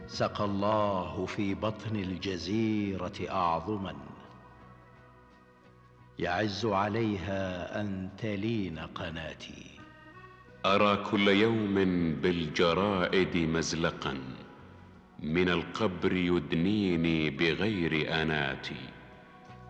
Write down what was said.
سقى الله في بطن الجزيرة أعظما، يعز عليها أن تلين قناتي. أرى كل يوم بالجرائد مزلقا، من القبر يدنيني بغير أناتي.